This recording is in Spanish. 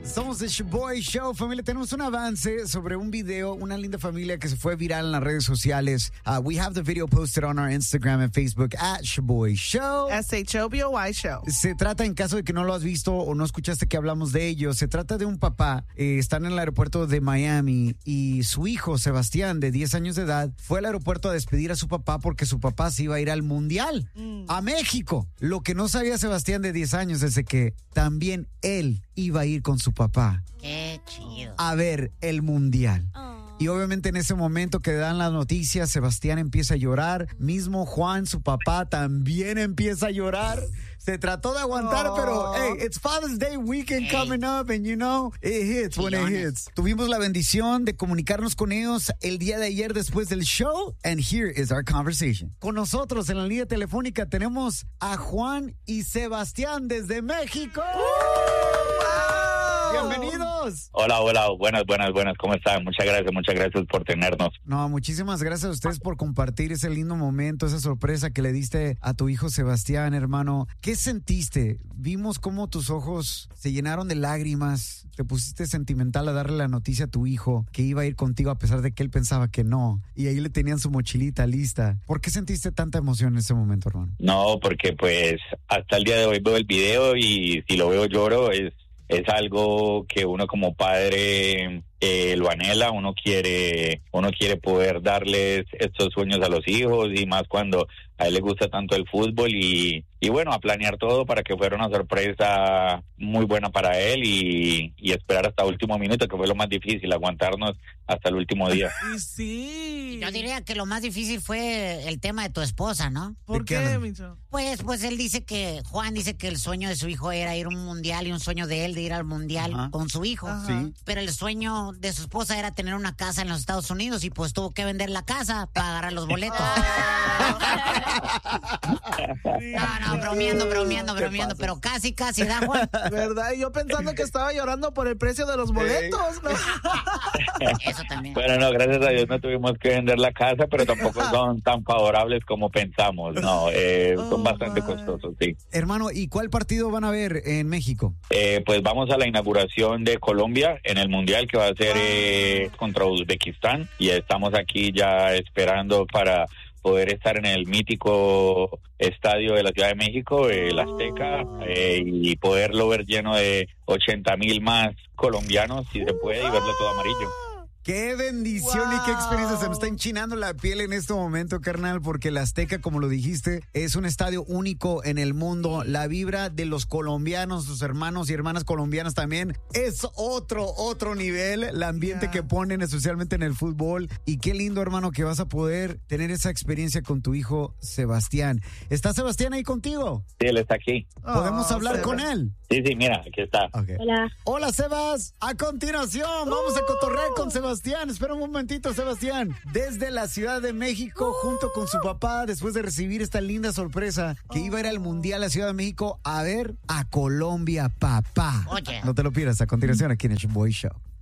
Somos el Shoboy Show, familia. Tenemos un avance sobre un video, una linda familia que se fue viral en las redes sociales. We have the video posted on our Instagram and Facebook at Shoboy Show. SHOBOY Show. Se trata, en caso de que no lo has visto o no escuchaste que hablamos de ello, se trata de un papá, están en el aeropuerto de Miami y su hijo, Sebastián, de 10 años de edad, fue al aeropuerto a despedir a su papá porque su papá se iba a ir al Mundial, a México. Lo que no sabía Sebastián de 10 años es de que también él iba a ir con su papá. Qué chido. A ver el Mundial. Y obviamente en ese momento que dan las noticias, Sebastián empieza a llorar. Mismo Juan, su papá, también empieza a llorar. Se trató de aguantar, pero hey, it's Father's Day weekend coming up and you know, it hits when it hits. Tuvimos la bendición de comunicarnos con ellos el día de ayer después del show and here is our conversation. Con nosotros en la línea telefónica tenemos a Juan y Sebastián desde México. ¡Bienvenidos! Hola, buenas, ¿cómo están? Muchas gracias por tenernos. No, muchísimas gracias a ustedes por compartir ese lindo momento, esa sorpresa que le diste a tu hijo Sebastián, hermano. ¿Qué sentiste? Vimos cómo tus ojos se llenaron de lágrimas, te pusiste sentimental a darle la noticia a tu hijo que iba a ir contigo a pesar de que él pensaba que no, y ahí le tenían su mochilita lista. ¿Por qué sentiste tanta emoción en ese momento, hermano? No, porque pues hasta el día de hoy veo el video y si lo veo lloro. Es algo que uno como padre lo anhela, uno quiere poder darles estos sueños a los hijos y más cuando a él le gusta tanto el fútbol y bueno, a planear todo para que fuera una sorpresa muy buena para él y esperar hasta el último minuto, que fue lo más difícil, aguantarnos hasta el último día. Sí. Yo diría que lo más difícil fue el tema de tu esposa, ¿no? ¿Por qué, Micho? Pues él dice Juan dice que el sueño de su hijo era ir a un mundial y un sueño de él de ir al mundial con su hijo. Sí. Pero el sueño de su esposa era tener una casa en los Estados Unidos y pues tuvo que vender la casa para agarrar los boletos. No, bromeando, pero casi, ¿da, Juan? ¿Verdad? Y yo pensando que estaba llorando por el precio de los boletos, ¿no? Eso también. Bueno, no, gracias a Dios no tuvimos que vender la casa, pero tampoco son tan favorables como pensamos, no, son bastante costosos, sí. Hermano, ¿y cuál partido van a ver en México? Pues vamos a la inauguración de Colombia en el Mundial que va a ser contra Uzbekistán y estamos aquí ya esperando para poder estar en el mítico estadio de la Ciudad de México, el Azteca, y poderlo ver lleno de 80,000 más colombianos, si se puede, y verlo todo amarillo. ¡Qué bendición y qué experiencia! Se me está enchinando la piel en este momento, carnal, porque el Azteca, como lo dijiste, es un estadio único en el mundo. La vibra de los colombianos, sus hermanos y hermanas colombianas también, es otro nivel. El ambiente que ponen, especialmente en el fútbol. Y qué lindo, hermano, que vas a poder tener esa experiencia con tu hijo Sebastián. ¿Está Sebastián ahí contigo? Sí, él está aquí. ¿Podemos hablar con él? Sí, mira, aquí está. Okay. Hola, Sebas. A continuación, vamos a cotorrear con Sebastián. Espera un momentito, Sebastián. Desde la Ciudad de México, junto con su papá, después de recibir esta linda sorpresa que iba a ir al Mundial a la Ciudad de México a ver a Colombia, papá. Oye. No te lo pierdas, a continuación aquí en el Shoboy Show.